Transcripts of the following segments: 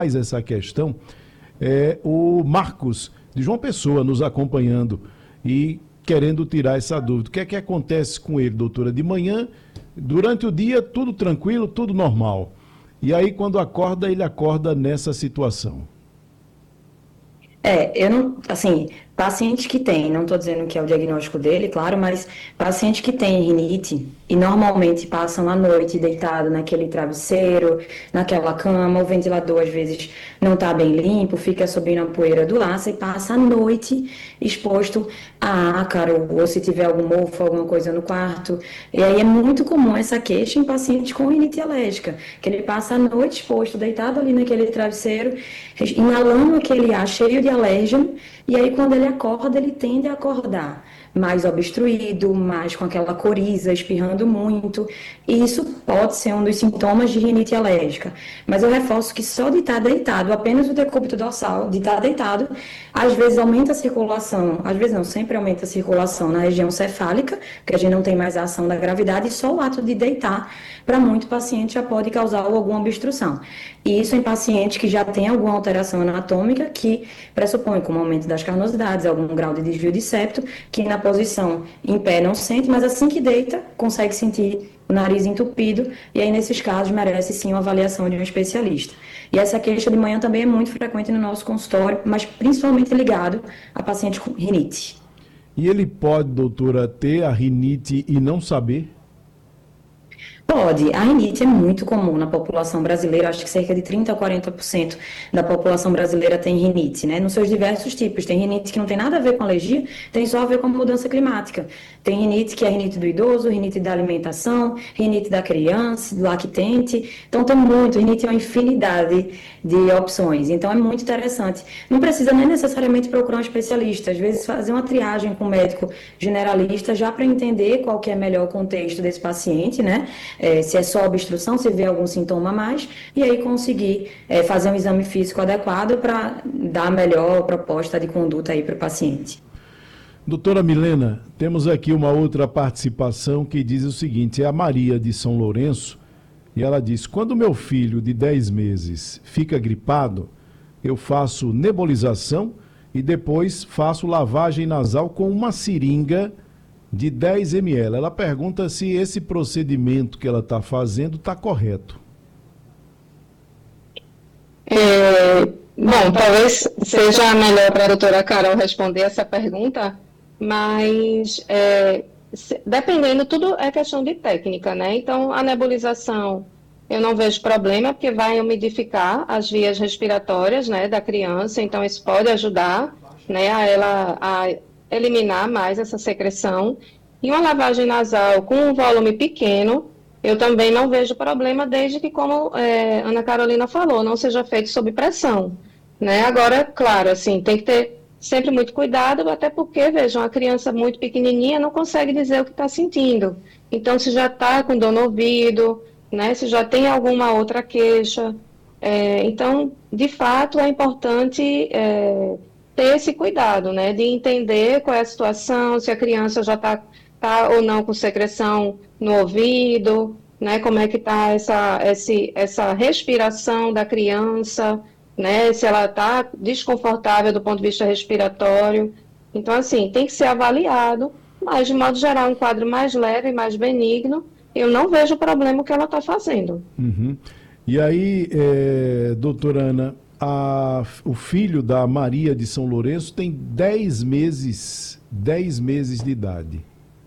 mais essa questão é o Marcos, de João Pessoa, nos acompanhando e querendo tirar essa dúvida. O que é que acontece com ele, doutora? De manhã, durante o dia, tudo tranquilo, tudo normal. E aí, quando acorda, ele acorda nessa situação. Eu não, assim, paciente que tem, não estou dizendo que é o diagnóstico dele, claro, mas paciente que tem rinite e normalmente passam a noite deitado naquele travesseiro, naquela cama, o ventilador às vezes não está bem limpo, fica subindo a poeira do ar, e passa a noite exposto a ácaro, ou se tiver algum mofo, alguma coisa no quarto. E aí é muito comum essa queixa em pacientes com rinite alérgica, que ele passa a noite exposto, deitado ali naquele travesseiro, inalando aquele ar cheio de alérgeno, e aí quando ele acorda, ele tende a acordar mais obstruído, mais com aquela coriza, espirrando muito. E isso pode ser um dos sintomas de rinite alérgica. Mas eu reforço que só de estar deitado, apenas o decúbito dorsal, de estar deitado, às vezes aumenta a circulação, às vezes não, sempre aumenta a circulação na região cefálica, porque a gente não tem mais a ação da gravidade, e só o ato de deitar, para muito paciente, já pode causar alguma obstrução. E isso em pacientes que já têm alguma alteração anatômica, que pressupõe como aumento das carnosidades, algum grau de desvio de septo, que na posição em pé não sente, mas assim que deita, consegue sentir o nariz entupido, e aí nesses casos merece sim uma avaliação de um especialista. E essa queixa de manhã também é muito frequente no nosso consultório, mas principalmente ligado a pacientes com rinite. E ele pode, doutora, ter a rinite e não saber? Pode. A rinite é muito comum na população brasileira, acho que cerca de 30 a 40% da população brasileira tem rinite, né? Nos seus diversos tipos. Tem rinite que não tem nada a ver com alergia, tem só a ver com a mudança climática. Tem rinite que é rinite do idoso, rinite da alimentação, rinite da criança, do lactente. Então tem muito, rinite é uma infinidade de opções. Então é muito interessante. Não precisa nem necessariamente procurar um especialista, às vezes fazer uma triagem com o médico generalista já para entender qual que é melhor o contexto desse paciente, né? Se é só obstrução, se vê algum sintoma a mais, e aí conseguir fazer um exame físico adequado para dar a melhor proposta de conduta aí para o paciente. Doutora Milena, temos aqui uma outra participação que diz o seguinte, é a Maria de São Lourenço, e ela diz, quando meu filho de 10 meses fica gripado, eu faço nebulização e depois faço lavagem nasal com uma seringa de 10 ml. Ela pergunta se esse procedimento que ela está fazendo está correto. Bom, talvez seja melhor para a doutora Carol responder essa pergunta, mas dependendo, tudo é questão de técnica, né? Então, a nebulização, eu não vejo problema, porque vai umidificar as vias respiratórias, né, da criança, então isso pode ajudar, né, a ela a eliminar mais essa secreção. E uma lavagem nasal com um volume pequeno, eu também não vejo problema, desde que, como Ana Carolina falou, não seja feito sob pressão, né? Agora, claro, assim, tem que ter sempre muito cuidado, até porque, vejam, a criança muito pequenininha não consegue dizer o que está sentindo. Então, se já está com dor no ouvido, né? Se já tem alguma outra queixa. Então, de fato, é importante ter esse cuidado, né? De entender qual é a situação, se a criança já está ou não com secreção no ouvido, né? Como é que está essa respiração da criança, né? Se ela está desconfortável do ponto de vista respiratório. Então, assim, tem que ser avaliado, mas, de modo geral, um quadro mais leve, mais benigno, eu não vejo o problema que ela está fazendo. Uhum. E aí, doutora Ana, o filho da Maria de São Lourenço tem 10 meses de idade.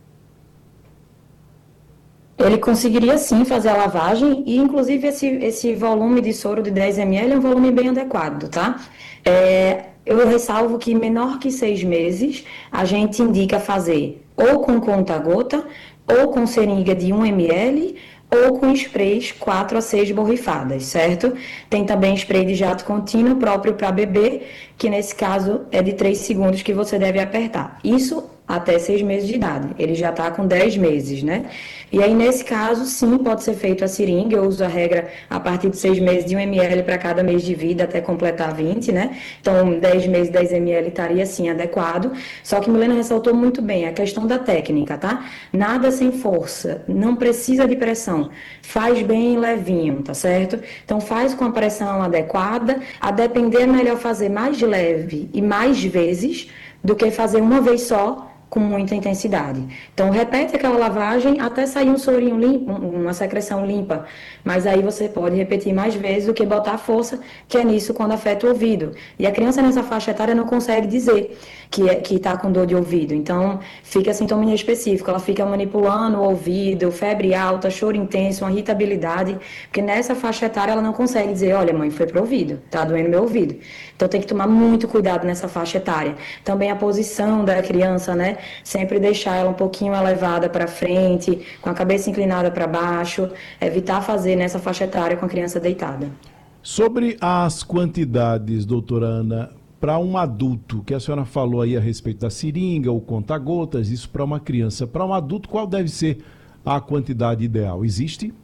Ele conseguiria sim fazer a lavagem e, inclusive, esse volume de soro de 10 ml é um volume bem adequado, tá? Eu ressalvo que menor que 6 meses a gente indica fazer ou com conta-gota, ou com seringa de 1 ml, ou com sprays 4 a 6 borrifadas, certo? Tem também spray de jato contínuo próprio para bebê, que nesse caso é de 3 segundos que você deve apertar. Isso até 6 meses de idade. Ele já está com 10 meses, né? E aí, nesse caso, sim, pode ser feito a seringa. Eu uso a regra a partir de 6 meses de 1 ml para cada mês de vida até completar 20, né? Então, 10 meses, 10 ml estaria, sim, adequado. Só que Milena ressaltou muito bem a questão da técnica, tá? Nada sem força, não precisa de pressão. Faz bem levinho, tá certo? Então, faz com a pressão adequada. A depender, é melhor fazer mais leve e mais vezes do que fazer uma vez só com muita intensidade. Então, repete aquela lavagem até sair um sorinho limpo, uma secreção limpa. Mas aí você pode repetir mais vezes do que botar força, que é nisso quando afeta o ouvido. E a criança nessa faixa etária não consegue dizer que está com dor de ouvido. Então, fica sintoma inespecífico. Ela fica manipulando o ouvido, febre alta, choro intenso, uma irritabilidade. Porque nessa faixa etária ela não consegue dizer, olha, mãe, foi pro ouvido, tá doendo meu ouvido. Então, tem que tomar muito cuidado nessa faixa etária. Também a posição da criança, né? Sempre deixar ela um pouquinho elevada para frente, com a cabeça inclinada para baixo, evitar fazer nessa faixa etária com a criança deitada. Sobre as quantidades, doutora Ana, para um adulto, que a senhora falou aí a respeito da seringa, o conta-gotas, isso para uma criança. Para um adulto, qual deve ser a quantidade ideal? Existe?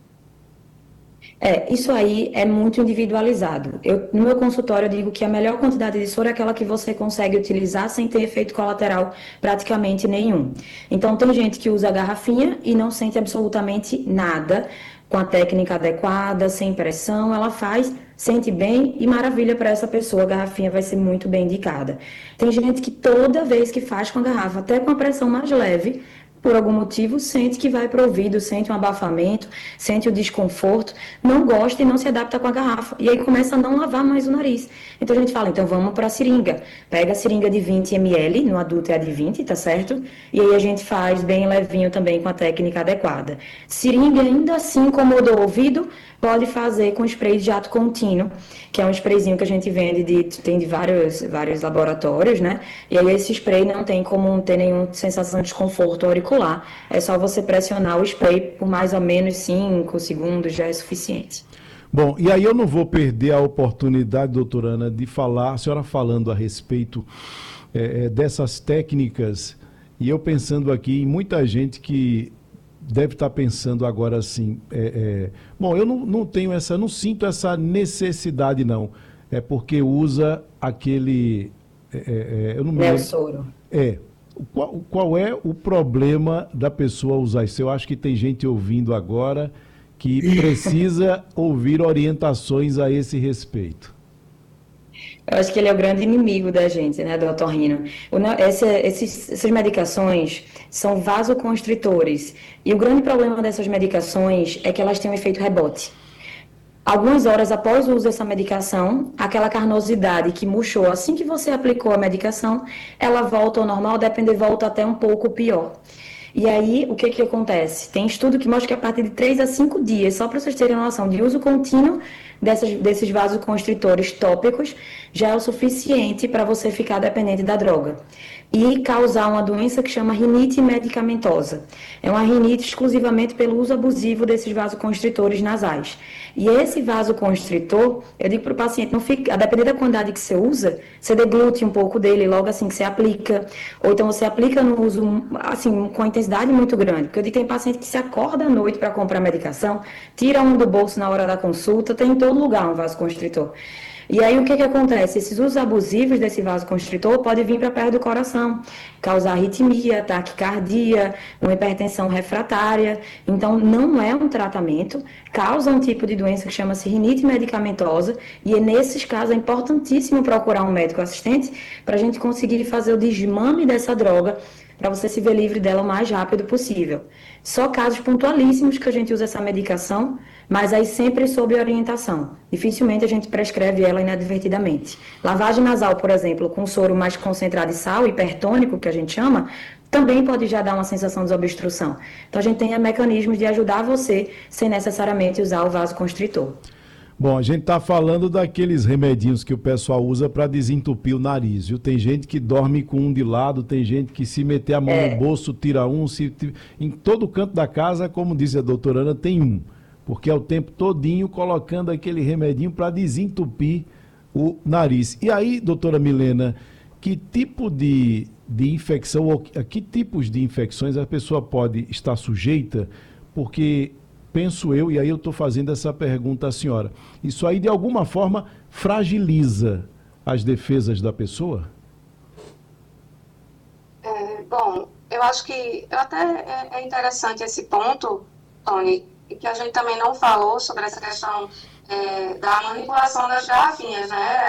Isso aí é muito individualizado. No meu consultório, eu digo que a melhor quantidade de soro é aquela que você consegue utilizar sem ter efeito colateral praticamente nenhum. Então, tem gente que usa a garrafinha e não sente absolutamente nada, com a técnica adequada, sem pressão, ela faz, sente bem e maravilha para essa pessoa, a garrafinha vai ser muito bem indicada. Tem gente que toda vez que faz com a garrafa, até com a pressão mais leve, por algum motivo, sente que vai para o ouvido, sente um abafamento, sente o desconforto, não gosta e não se adapta com a garrafa. E aí começa a não lavar mais o nariz. Então a gente fala, então vamos para a seringa. Pega a seringa de 20 ml, no adulto é a de 20, tá certo? E aí a gente faz bem levinho também com a técnica adequada. Seringa ainda assim incomodou o ouvido, pode fazer com spray de jato contínuo, que é um sprayzinho que a gente vende, tem de vários laboratórios, né? E aí esse spray não tem como ter nenhuma sensação de desconforto auricular. É só você pressionar o spray por mais ou menos 5 segundos, já é suficiente. Bom, e aí eu não vou perder a oportunidade, doutora Ana, de falar, a senhora falando a respeito dessas técnicas, e eu pensando aqui em muita gente que deve estar pensando agora assim, bom, eu não sinto essa necessidade não, é porque usa aquele, eu não me lembro. Soro. Qual é o problema da pessoa usar isso? Eu acho que tem gente ouvindo agora que precisa ouvir orientações a esse respeito. Eu acho que ele é o grande inimigo da gente, né, do otorrino. Essas medicações são vasoconstritores. E o grande problema dessas medicações é que elas têm um efeito rebote. Algumas horas após o uso dessa medicação, aquela carnosidade que murchou assim que você aplicou a medicação, ela volta ao normal, volta até um pouco pior. E aí, o que acontece? Tem estudo que mostra que a partir de 3 a 5 dias, só para vocês terem noção, de uso contínuo desses vasoconstritores tópicos, já é o suficiente para você ficar dependente da droga. E causar uma doença que chama rinite medicamentosa. É uma rinite exclusivamente pelo uso abusivo desses vasoconstritores nasais. E esse vasoconstritor, eu digo para o paciente, não fica, a depender da quantidade que você usa, você deglute um pouco dele logo assim que você aplica, ou então você aplica no uso, assim, com intensidade muito grande, porque eu digo que tem paciente que se acorda à noite para comprar medicação, tira um do bolso na hora da consulta, tem em todo lugar um vasoconstritor. E aí o que acontece? Esses usos abusivos desse vasoconstritor podem vir para perto do coração, causar arritmia, taquicardia, uma hipertensão refratária. Então não é um tratamento, causa um tipo de doença que chama-se rinite medicamentosa e nesses casos é importantíssimo procurar um médico assistente para a gente conseguir fazer o desmame dessa droga para você se ver livre dela o mais rápido possível. Só casos pontualíssimos que a gente usa essa medicação, mas aí sempre sob orientação. Dificilmente a gente prescreve ela inadvertidamente. Lavagem nasal, por exemplo, com soro mais concentrado de sal, hipertônico, que a gente chama, também pode já dar uma sensação de desobstrução. Então a gente tem mecanismos de ajudar você sem necessariamente usar o vasoconstritor. Bom, a gente está falando daqueles remedinhos que o pessoal usa para desentupir o nariz, viu? Tem gente que dorme com um de lado, tem gente que se meter a mão no bolso, tira um, em todo canto da casa, como disse a doutora Ana, tem um, porque é o tempo todinho colocando aquele remedinho para desentupir o nariz. E aí, doutora Milena, que tipo de infecção, ou a que tipos de infecções a pessoa pode estar sujeita, porque penso eu, e aí eu estou fazendo essa pergunta à senhora, isso aí de alguma forma fragiliza as defesas da pessoa? Bom, eu acho que até é interessante esse ponto, Tony, que a gente também não falou sobre essa questão da manipulação das garrafinhas, né?